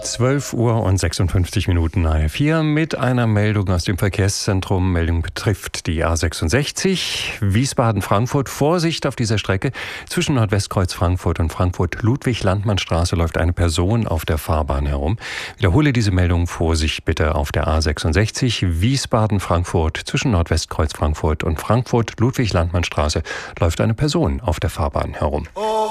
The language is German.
12 Uhr und 56 Minuten AR4 mit einer Meldung aus dem Verkehrszentrum. Meldung betrifft die A66 Wiesbaden-Frankfurt. Vorsicht auf dieser Strecke. Zwischen Nordwestkreuz Frankfurt und Frankfurt-Ludwig-Landmann-Straße läuft eine Person auf der Fahrbahn herum. Wiederhole diese Meldung. Vorsicht bitte auf der A66 Wiesbaden-Frankfurt. Zwischen Nordwestkreuz Frankfurt und Frankfurt-Ludwig-Landmann-Straße läuft eine Person auf der Fahrbahn herum.